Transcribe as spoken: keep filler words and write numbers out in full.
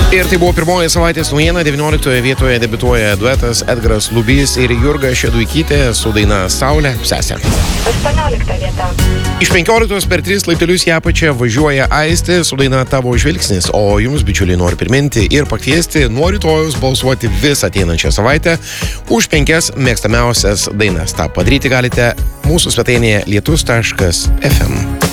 Ir tai buvo pirmoji savaitės naujiena. devynioliktoje vietoje debiutuoja duetas Edgaras Lubys ir Jurga Šeduikytė su daina Saulė sesė. aštuoniolikta vieta. Iš penkioliktos per tris laiptelius į apačią važiuoja Aistė su daina Tavo žvilgsnis, o jums, bičiuliai, noriu priminti ir pakviesti nuo rytojus balsuoti visą ateinančią savaitę už penkias mėgstamiausias dainas. Ta padaryti galite mūsų svetainėje lietus taškas ef em.